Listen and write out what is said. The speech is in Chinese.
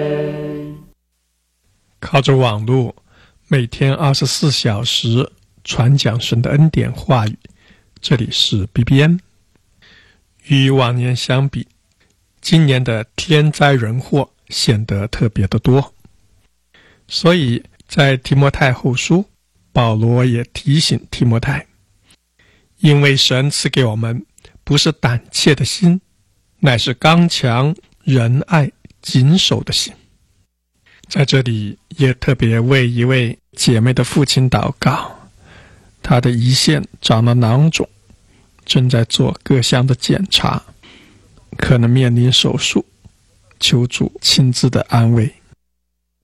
靠着网络，每天24小时传讲神的恩典话语。这里是 BBN。 与往年相比，今年的天灾人祸显得特别的多，所以在提摩太后书，保罗也提醒提摩太，因为神赐给我们不是胆怯的心，乃是刚强、仁爱、谨守的心。在这里也特别为一位姐妹的父亲祷告，他的胰腺长了囊肿，正在做各项的检查，可能面临手术，求主亲自的安慰。